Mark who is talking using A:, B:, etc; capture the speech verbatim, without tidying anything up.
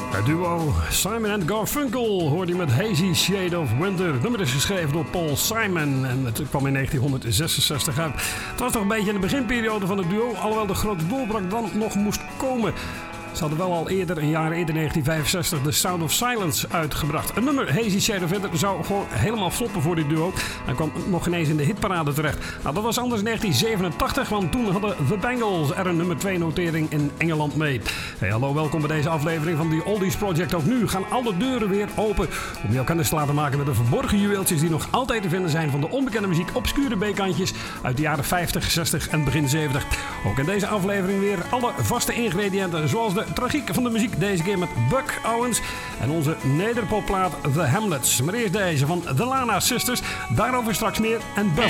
A: Het duo Simon and Garfunkel hoorde je met Hazy Shade of Winter. Het nummer is geschreven door Paul Simon en het kwam in negentien zesenzestig uit. Het was toch een beetje in de beginperiode van het duo, alhoewel de grote doorbraak dan nog moest komen. Ze hadden wel al eerder, een jaar eerder, negentien vijfenzestig, The Sound of Silence uitgebracht. Een nummer, Hazy Shade of Winter, zou gewoon helemaal floppen voor dit duo. En kwam nog ineens in de hitparade terecht. Nou, dat was anders in negentien zevenentachtig, want toen hadden The Bangles er een nummer twee notering in Engeland mee. Hey, hallo, welkom bij deze aflevering van The Oldies Project. Ook nu gaan alle deuren weer open om jou kennis te laten maken met de verborgen juweeltjes die nog altijd te vinden zijn van de onbekende muziek, obscure B-kantjes uit de jaren vijftig, zestig en begin zeventig. Ook in deze aflevering weer alle vaste ingrediënten, zoals de De tragiek van de muziek, deze keer met Buck Owens en onze nederpopplaat The Hamlets. Maar eerst deze van The Lana Sisters, daarover straks meer en Buffalo.